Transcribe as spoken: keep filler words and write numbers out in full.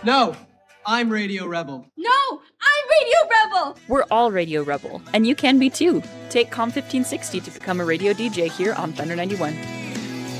No, I'm Radio Rebel. No, I'm Radio Rebel! We're all Radio Rebel, and you can be too. Take Com fifteen sixty to become a radio D J here on Thunder ninety-one.